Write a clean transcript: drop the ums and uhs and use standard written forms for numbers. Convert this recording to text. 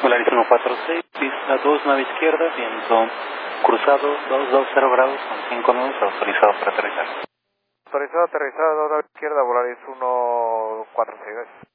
Volaris 146, pista 2, nave izquierda, viento cruzado 220 grados con 5 nudos, autorizado para aterrizar. Autorizado, aterrizado, nave izquierda, Volaris 146.